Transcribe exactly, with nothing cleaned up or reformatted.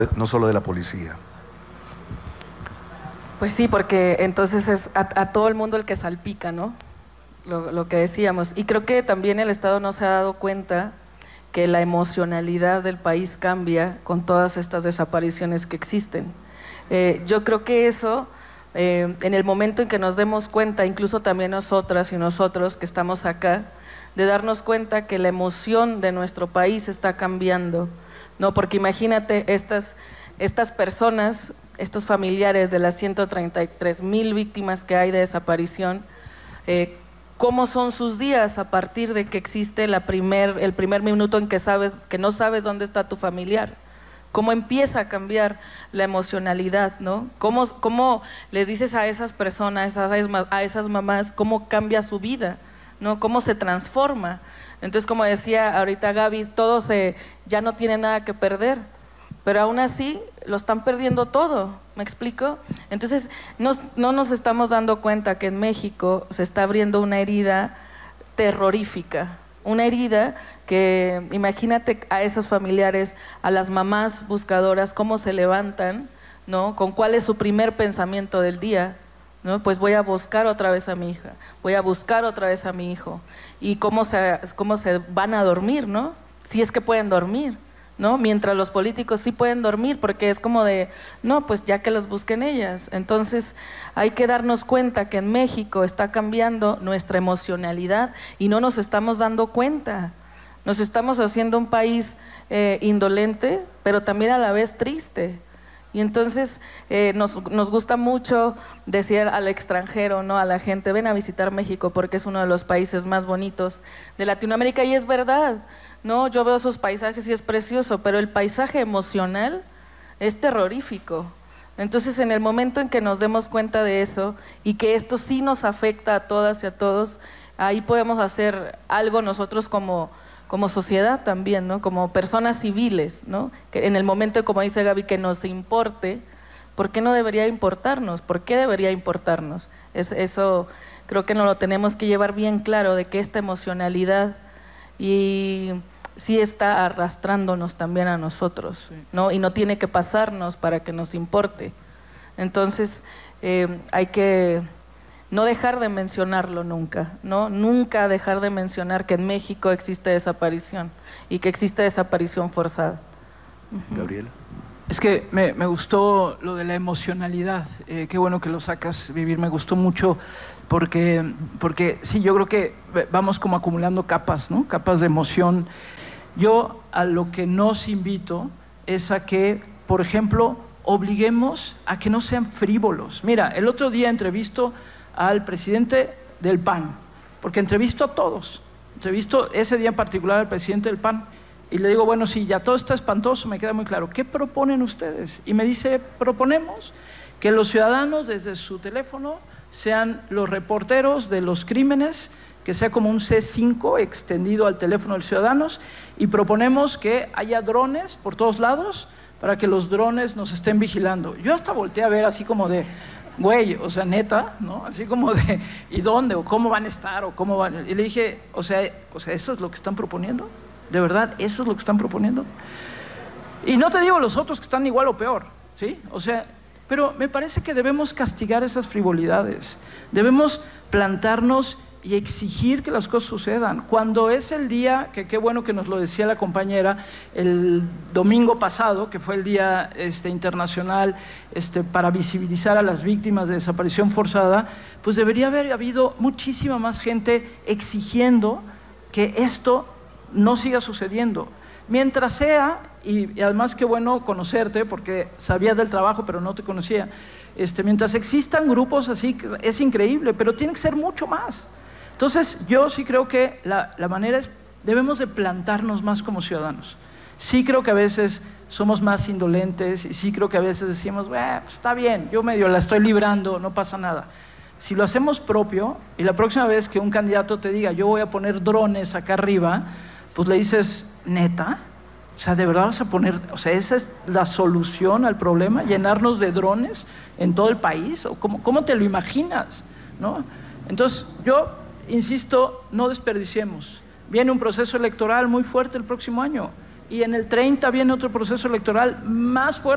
no solo de la policía. Pues sí, porque entonces es a, a todo el mundo el que salpica, ¿no? Lo, lo que decíamos. Y creo que también el Estado no se ha dado cuenta que la emocionalidad del país cambia con todas estas desapariciones que existen. Eh, yo creo que eso, eh, en el momento en que nos demos cuenta, incluso también nosotras y nosotros que estamos acá, de darnos cuenta que la emoción de nuestro país está cambiando, ¿no? Porque imagínate estas, estas personas, estos familiares de las ciento treinta y tres mil víctimas que hay de desaparición, eh, cómo son sus días a partir de que existe la primer, el primer minuto en que sabes que no sabes dónde está tu familiar, cómo empieza a cambiar la emocionalidad, ¿no? Cómo, cómo les dices a esas personas, a esas, a esas mamás, cómo cambia su vida, ¿no? Cómo se transforma. Entonces, como decía ahorita Gaby, todo se, ya no tiene nada que perder, pero aún así lo están perdiendo todo, ¿me explico? Entonces, no, no nos estamos dando cuenta que en México se está abriendo una herida terrorífica, una herida que, imagínate a esos familiares, a las mamás buscadoras, cómo se levantan, ¿no? Con cuál es su primer pensamiento del día, ¿no? Pues voy a buscar otra vez a mi hija, voy a buscar otra vez a mi hijo, y cómo se, cómo se van a dormir, ¿no? Si es que pueden dormir, ¿no? Mientras los políticos sí pueden dormir, porque es como de, no, pues ya que los busquen ellas. Entonces hay que darnos cuenta que en México está cambiando nuestra emocionalidad y no nos estamos dando cuenta. Nos estamos haciendo un país eh, indolente, pero también a la vez triste. Y entonces eh, nos, nos gusta mucho decir al extranjero, ¿no? A la gente, ven a visitar México porque es uno de los países más bonitos de Latinoamérica, y es verdad, ¿no? Yo veo sus paisajes y es precioso, pero el paisaje emocional es terrorífico. Entonces, en el momento en que nos demos cuenta de eso y que esto sí nos afecta a todas y a todos, ahí podemos hacer algo nosotros como, como sociedad también, ¿no? Como personas civiles, ¿no? Que en el momento, como dice Gaby, que nos importe, ¿por qué no debería importarnos? ¿Por qué debería importarnos? Es, eso creo que nos lo tenemos que llevar bien claro, de que esta emocionalidad y sí está arrastrándonos también a nosotros, ¿no? Y no tiene que pasarnos para que nos importe. Entonces, eh, hay que no dejar de mencionarlo nunca, ¿no? Nunca dejar de mencionar que en México existe desaparición y que existe desaparición forzada. Gabriela. Es que me, me gustó lo de la emocionalidad, eh, qué bueno que lo sacas, Vivir, me gustó mucho porque, porque sí, yo creo que vamos como acumulando capas, ¿no? Capas de emoción. Yo a lo que nos invito es a que, por ejemplo, obliguemos a que no sean frívolos. Mira, el otro día entrevisto al presidente del P A N, porque entrevisto a todos, entrevisto ese día en particular al presidente del P A N, y le digo, bueno, sí, ya todo está espantoso, me queda muy claro, ¿qué proponen ustedes? Y me dice, proponemos que los ciudadanos desde su teléfono sean los reporteros de los crímenes, que sea como un C cinco extendido al teléfono de los ciudadanos, y proponemos que haya drones por todos lados para que los drones nos estén vigilando. Yo hasta volteé a ver así como de, güey, o sea, neta, ¿no? Así como de, ¿y dónde? ¿O cómo van a estar? ¿O cómo van? Y le dije, o sea, o sea, ¿eso es lo que están proponiendo? ¿De verdad eso es lo que están proponiendo? Y no te digo los otros que están igual o peor, ¿sí? O sea, pero me parece que debemos castigar esas frivolidades, debemos plantarnos y exigir que las cosas sucedan. Cuando es el día, que qué bueno que nos lo decía la compañera, el domingo pasado, que fue el Día este, Internacional este, para visibilizar a las víctimas de desaparición forzada, pues debería haber habido muchísima más gente exigiendo que esto no siga sucediendo. Mientras sea, y, y además qué bueno conocerte, porque sabía del trabajo pero no te conocía, este, mientras existan grupos así, es increíble, pero tiene que ser mucho más. Entonces, yo sí creo que la, la manera es, debemos de plantarnos más como ciudadanos. Sí creo que a veces somos más indolentes y sí creo que a veces decimos, eh, pues está bien, yo medio la estoy librando, no pasa nada. Si lo hacemos propio y la próxima vez que un candidato te diga, yo voy a poner drones acá arriba, pues le dices, ¿neta? O sea, ¿de verdad vas a poner, o sea, esa es la solución al problema, llenarnos de drones en todo el país? ¿O cómo, cómo te lo imaginas? ¿No? Entonces, yo insisto, no desperdiciemos. Viene un proceso electoral muy fuerte el próximo año y en el treinta viene otro proceso electoral más fuerte.